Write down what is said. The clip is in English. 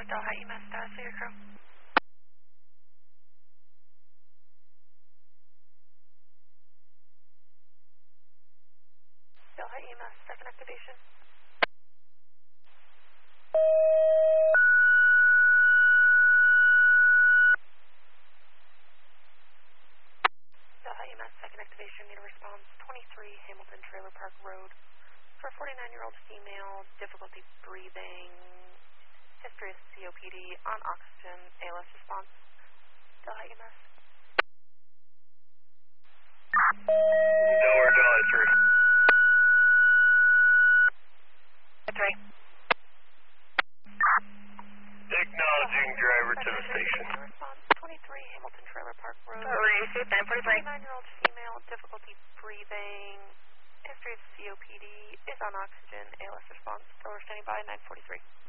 Delhi EMS, Cedar Crew. Delhi EMS, second activation. Delhi EMS, second activation, need a response, 23 Hamilton Trailer Park Road. For a 49-year-old female, difficulty breathing, history of COPD, on oxygen, ALS response. Delhi EMS. Delaware, Delhi 3. 3. Acknowledging driver to the station. Response, 23 Hamilton Trailer Park Road. Receive 943. 49-year-old female, difficulty breathing, history of COPD, is on oxygen, ALS response, still standing by, 943.